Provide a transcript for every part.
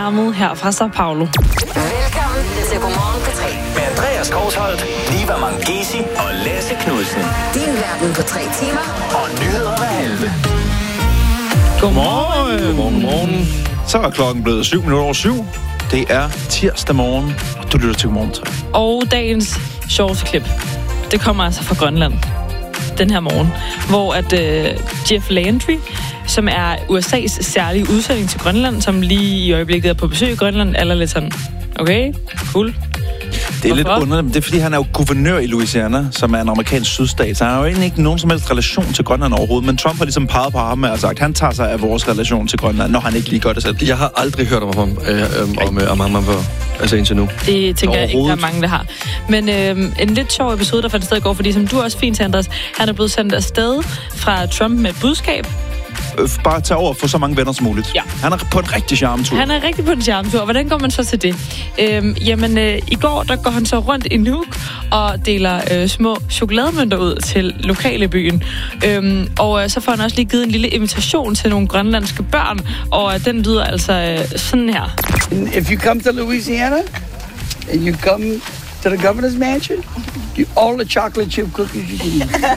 Mohammed her fra Sao Paulo. Velkommen til Godmorgen på 3. Med Andreas Korsholt, Liva Mangesi og Lasse Knudsen. Din verden på 3 timer. Og nyheder hver halve. Godmorgen. Så er klokken blevet 7:07. Det er tirsdag morgen, og du lytter til Godmorgen 3. Og dagens sjoveste klip, det kommer altså fra Grønland den her morgen, hvor at Jeff Landry, som er USA's særlige udsending til Grønland, som lige i øjeblikket er på besøg i Grønland, eller lidt sådan, okay, cool. Det er lidt underligt, det er fordi, han er jo guvernør i Louisiana, som er en amerikansk sydstat, så han har jo egentlig ikke nogen som helst relation til Grønland overhovedet, men Trump har ligesom peget på ham og sagt, at han tager sig af vores relation til Grønland, når han ikke lige gør det selv. Jeg har aldrig hørt om ham før, altså indtil nu. Det tænker jeg ikke, der er mange, der har. Men en lidt sjov episode, der fandt sted i går, fordi som du også fint, Andreas, han er blevet sendt afsted fra Trump med et budskab. Bare tage over og få så mange venner som muligt. Ja. Han er på en rigtig charmetur. Han er rigtig på en charmetur. Hvordan går man så til det? I går, der går han så rundt i Nuuk og deler små chokolademønter ud til lokale byen. Og så får han også lige givet en lille invitation til nogle grønlandske børn, og den lyder altså sådan her. If you come to Louisiana, and you come to the governor's mansion, all the chocolate chip cookies you can eat.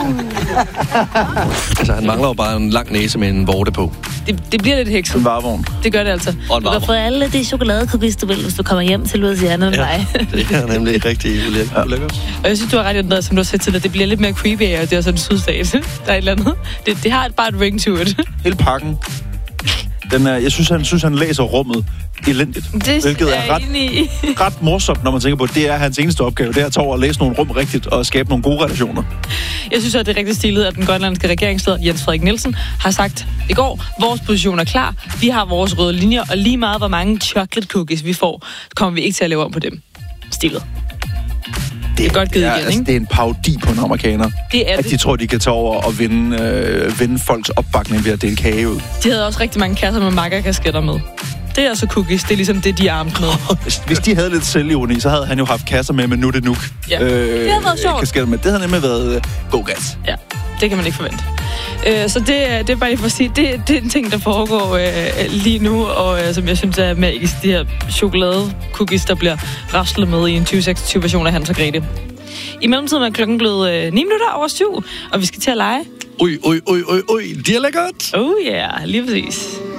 Altså, han mangler jo bare en lang næse med en vorte på. Det bliver lidt hekset. En varevogn. Det gør det altså. Og du kan få alle de chokoladecookies, du vil, hvis du kommer hjem til Louisiana med mig. Det er nemlig rigtig lækkert. Og jeg synes, du har ret i noget, som du har set til, at det bliver lidt mere creepy af, og det er sådan en sydstat. Der er et eller andet. Det har bare et ring to it. Hele pakken. Jeg synes, han læser rummet elendigt. Hvilket er ret morsomt, når man tænker på, at det er hans eneste opgave. Det er at tage over og læse nogle rum rigtigt og skabe nogle gode relationer. Jeg synes, at det er rigtig stilet, at den grønlandske regeringsleder Jens Frederik Nielsen har sagt i går, vores position er klar, vi har vores røde linjer, og lige meget hvor mange chocolate cookies vi får, kommer vi ikke til at leve om på dem. Stilet. Det er godt givet igen, ikke? Det er en parodi på en amerikaner. Det er at de tror, de kan tage over og vinde folks opbakning ved at dele kage ud. De havde også rigtig mange kasser med makkerkasketter med. Det er altså cookies. Det er ligesom det, de er armet med. Hvis de havde lidt selvironi, så havde han jo haft kasser med nu det nuk. Ja, det havde været sjovt. Kasketter med. Det havde nemlig været god gas. Ja, det kan man ikke forvente. Så det er bare lige for at sige, det er en ting, der foregår lige nu, og som jeg synes er magisk, de her chokolade-cookies, der bliver raslet med i en 2026-version af Hans og Grete. I mellemtiden er klokken blevet 9:07, og vi skal til at lege. Ui, det er lækkert. Oh yeah, lige præcis.